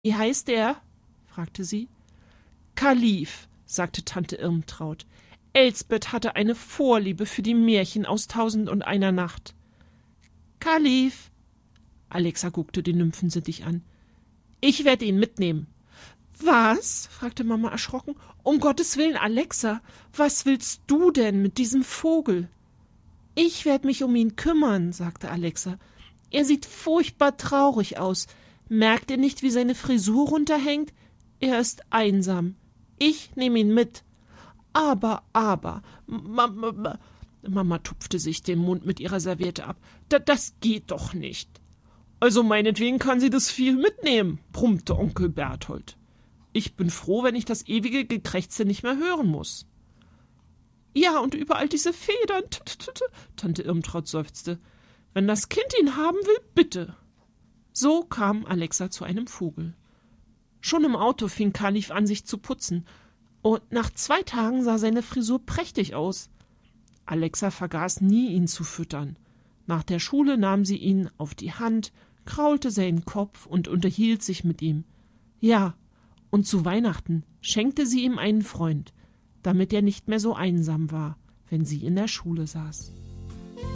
Wie heißt er?« fragte sie. »Kalif«, sagte Tante Irmtraut. »Elsbeth hatte eine Vorliebe für die Märchen aus 1001 Nacht.« »Kalif«, Alexa guckte den Nymphensittich an. »Ich werde ihn mitnehmen.« »Was?« fragte Mama erschrocken. »Um Gottes Willen, Alexa, was willst du denn mit diesem Vogel?« »Ich werde mich um ihn kümmern«, sagte Alexa. »Er sieht furchtbar traurig aus. Merkt ihr nicht, wie seine Frisur runterhängt? Er ist einsam. Ich nehme ihn mit.« »Aber, Mama tupfte sich den Mund mit ihrer Serviette ab. »Das geht doch nicht.« »Also meinetwegen kann sie das Vieh mitnehmen«, brummte Onkel Berthold. »Ich bin froh, wenn ich das ewige Gekrächze nicht mehr hören muss.« »Ja, und überall diese Federn«, Tante Irmtraut seufzte. »Wenn das Kind ihn haben will, bitte.« So kam Alexa zu einem Vogel. Schon im Auto fing Kalif an, sich zu putzen, und nach 2 Tagen sah seine Frisur prächtig aus. Alexa vergaß nie, ihn zu füttern. Nach der Schule nahm sie ihn auf die Hand, kraulte seinen Kopf und unterhielt sich mit ihm. Ja, und zu Weihnachten schenkte sie ihm einen Freund, damit er nicht mehr so einsam war, wenn sie in der Schule saß.